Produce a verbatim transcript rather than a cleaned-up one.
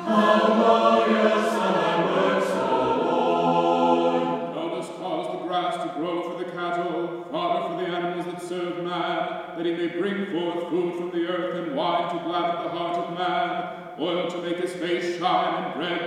Thou dost cause the grass to grow for the cattle, fodder for the animals that serve man, that he may bring forth food from the earth, and wine to gladden the heart of man, oil to make his face shine, and bread